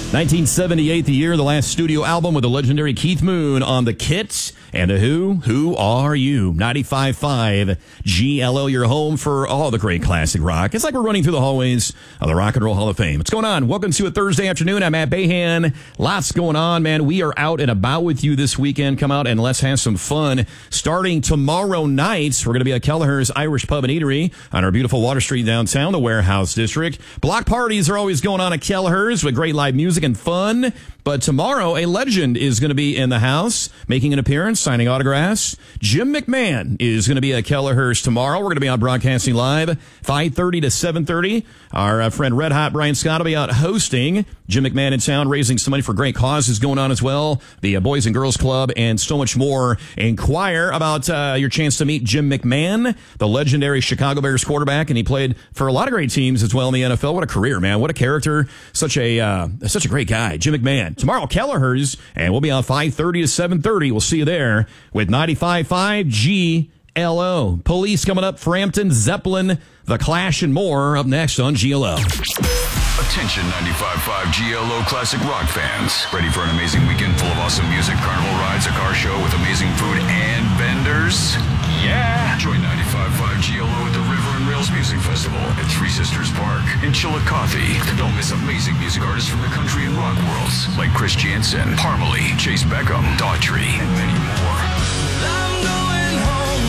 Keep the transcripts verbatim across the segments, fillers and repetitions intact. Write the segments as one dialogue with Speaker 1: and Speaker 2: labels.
Speaker 1: nineteen seventy-eight, the year, the last studio album with the legendary Keith Moon on the Kits and the Who. Who are you? ninety-five point five G L O, your home for all the great classic rock. It's like we're running through the hallways of the Rock and Roll Hall of Fame. What's going on? Welcome to a Thursday afternoon. I'm Matt Bahan. Lots going on, man. We are out and about with you this weekend. Come out and let's have some fun. Starting tomorrow night, we're going to be at Kelleher's Irish Pub and Eatery on our beautiful Water Street downtown, the Warehouse District. Block parties are always going on at Kelleher's with great live music and fun. But tomorrow, a legend is going to be in the house, making an appearance, signing autographs. Jim McMahon is going to be at Kelleher's tomorrow. We're going to be on broadcasting live, five thirty to seven thirty. Our uh, friend Red Hot Brian Scott will be out hosting. Jim McMahon in town, raising some money for great causes going on as well. The uh, Boys and Girls Club and so much more. Inquire about uh, your chance to meet Jim McMahon, the legendary Chicago Bears quarterback, and he played for a lot of great teams as well in the N F L. What a career, man. What a character. Such a uh, such a great guy, Jim McMahon. Tomorrow, Kelleher's, and we'll be on five thirty to seven thirty. We'll see you there with ninety-five point five G L O. Police coming up, Frampton, Zeppelin, The Clash, and more up next on G L O.
Speaker 2: Attention ninety-five point five G L O Classic Rock fans. Ready for an amazing weekend full of awesome music, carnival rides, a car show with amazing food and vendors? Yeah! Join ninety-five point five G L O at the River and Rails Music Festival at Three Sisters Park in Chillicothe. Don't miss amazing music artists from the country and rock worlds like Chris Jansen, Parmalee, Chase Beckham, Daughtry, and many more.
Speaker 3: I'm going home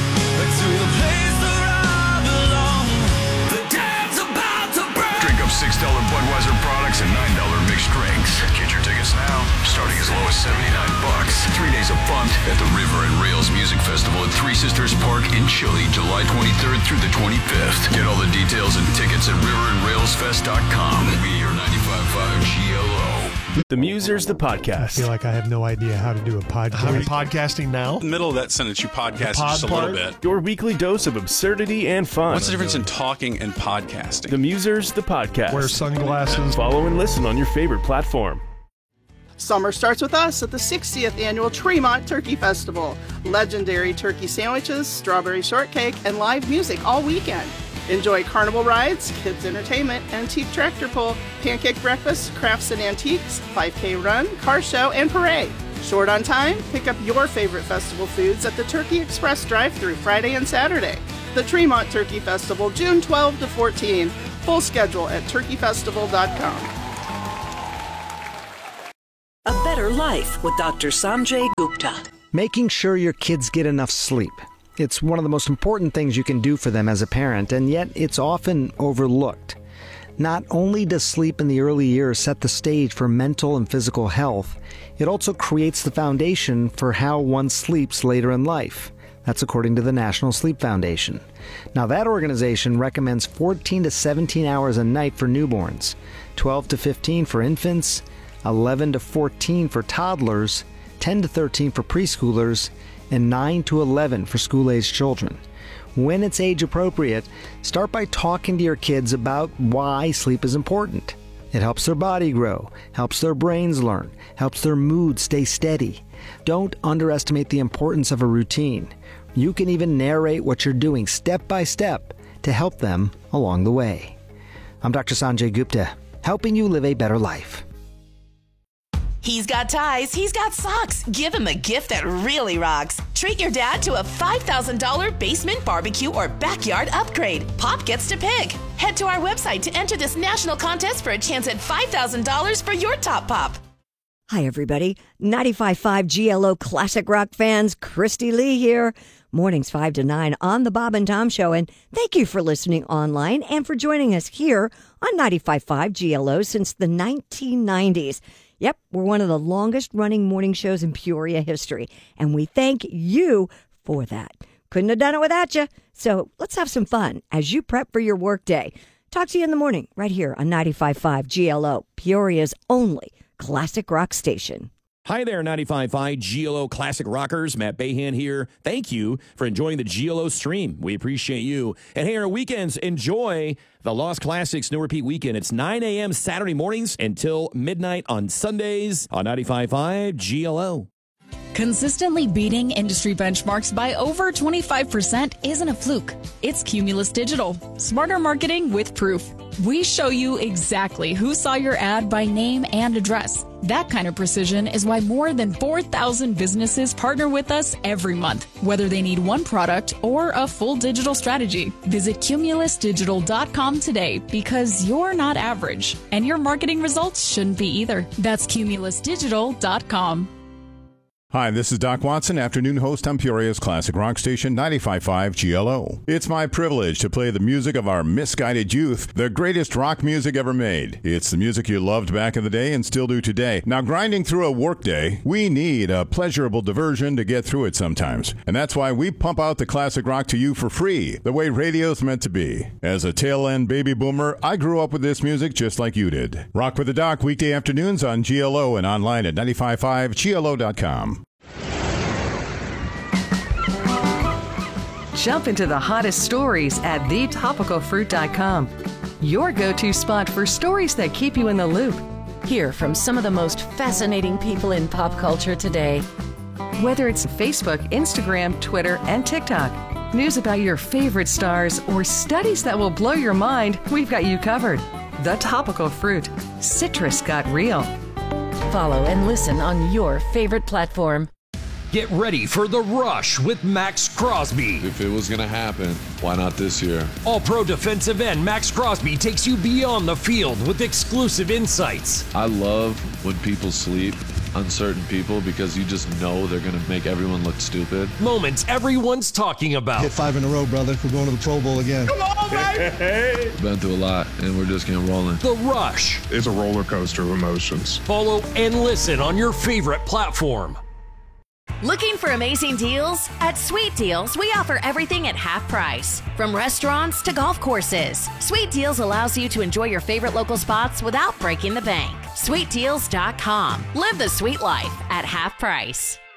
Speaker 3: to the place where I belong. The dam's about to burn.
Speaker 2: Drink up six dollar Budweiser products and nine dollar mixed drinks. Get your tickets now, starting as low as seventy-nine bucks. Three days of fun at the River and Rails Music Festival at Three Sisters Park in Chile, July twenty-third through the twenty-fifth. Get all the details and tickets at river and rails fest dot com. We are ninety-five point five G L O.
Speaker 4: The Musers, the podcast.
Speaker 5: I feel like I have no idea how to do a podcast.
Speaker 6: How are you podcasting now?
Speaker 7: In the middle of that sentence, you podcast
Speaker 6: pod
Speaker 7: just a
Speaker 6: part?
Speaker 7: little bit.
Speaker 4: Your weekly dose of absurdity and fun.
Speaker 7: What's the difference in talking and podcasting?
Speaker 4: The Musers, the podcast.
Speaker 6: Wear sunglasses.
Speaker 4: Follow and listen on your favorite platform.
Speaker 8: Summer starts with us at the sixtieth Annual Tremont Turkey Festival. Legendary turkey sandwiches, strawberry shortcake, and live music all weekend. Enjoy carnival rides, kids entertainment, antique tractor pull, pancake breakfast, crafts and antiques, five K run, car show, and parade. Short on time? Pick up your favorite festival foods at the Turkey Express drive-thru Friday and Saturday. The Tremont Turkey Festival, June twelfth to fourteenth. Full schedule at turkey festival dot com.
Speaker 9: A better life with Doctor Sanjay Gupta.
Speaker 10: Making sure your kids get enough sleep. It's one of the most important things you can do for them as a parent, and yet it's often overlooked. Not only does sleep in the early years set the stage for mental and physical health, it also creates the foundation for how one sleeps later in life. That's according to the National Sleep Foundation. Now, that organization recommends fourteen to seventeen hours a night for newborns, twelve to fifteen for infants, eleven to fourteen for toddlers, ten to thirteen for preschoolers, and nine to eleven for school-aged children. When it's age appropriate, start by talking to your kids about why sleep is important. It helps their body grow, helps their brains learn, helps their mood stay steady. Don't underestimate the importance of a routine. You can even narrate what you're doing step by step to help them along the way. I'm Doctor Sanjay Gupta, helping you live a better life.
Speaker 11: He's got ties, he's got socks. Give him a gift that really rocks. Treat your dad to a five thousand dollars basement barbecue or backyard upgrade. Pop gets to pick. Head to our website to enter this national contest for a chance at five thousand dollars for your top pop.
Speaker 12: Hi, everybody. ninety-five point five G L O Classic Rock fans, Christy Lee here. Mornings five to nine on the Bob and Tom Show. And thank you for listening online and for joining us here on ninety-five point five G L O since the nineteen nineties. Yep, we're one of the longest running morning shows in Peoria history, and we thank you for that. Couldn't have done it without you. So let's have some fun as you prep for your workday. Talk to you in the morning right here on ninety-five point five G L O, Peoria's only classic rock station.
Speaker 1: Hi there, ninety-five point five G L O Classic Rockers. Matt Bahan here. Thank you for enjoying the G L O stream. We appreciate you. And hey, our weekends, enjoy the Lost Classics No Repeat Weekend. It's nine a.m. Saturday mornings until midnight on Sundays on ninety-five point five G L O.
Speaker 13: Consistently beating industry benchmarks by over twenty-five percent isn't a fluke. It's Cumulus Digital. Smarter marketing with proof. We show you exactly who saw your ad by name and address. That kind of precision is why more than four thousand businesses partner with us every month, whether they need one product or a full digital strategy. Visit Cumulus Digital dot com today because you're not average, and your marketing results shouldn't be either. That's Cumulus Digital dot com.
Speaker 14: Hi, this is Doc Watson, afternoon host on Peoria's Classic Rock Station ninety-five point five G L O. It's my privilege to play the music of our misguided youth, the greatest rock music ever made. It's the music you loved back in the day and still do today. Now, grinding through a workday, we need a pleasurable diversion to get through it sometimes. And that's why we pump out the classic rock to you for free, the way radio's meant to be. As a tail-end baby boomer, I grew up with this music just like you did. Rock with the Doc, weekday afternoons on G L O and online at ninety-five point five G L O dot com.
Speaker 15: Jump into the hottest stories at the topical fruit dot com. Your go-to spot for stories that keep you in the loop.
Speaker 16: Hear from some of the most fascinating people in pop culture today.
Speaker 15: Whether it's Facebook, Instagram, Twitter, and TikTok, news about your favorite stars, or studies that will blow your mind, we've got you covered. The Topical Fruit. Citrus got real.
Speaker 16: Follow and listen on your favorite platform.
Speaker 17: Get ready for The Rush with Max Crosby.
Speaker 18: If it was going to happen, why not this year?
Speaker 17: All-pro defensive end Max Crosby takes you beyond the field with exclusive insights.
Speaker 18: I love when people sleep on certain people because you just know they're going to make everyone look stupid.
Speaker 17: Moments everyone's talking about.
Speaker 19: Hit five in a row, brother. We're going to the Pro Bowl again.
Speaker 18: Come on, baby! We've been through a lot, and we're just getting rolling.
Speaker 17: The Rush.
Speaker 20: It's a roller coaster of emotions.
Speaker 17: Follow and listen on your favorite platform.
Speaker 21: Looking for amazing deals? At Sweet Deals, we offer everything at half price. From restaurants to golf courses, Sweet Deals allows you to enjoy your favorite local spots without breaking the bank. Sweet Deals dot com. Live the sweet life at half price.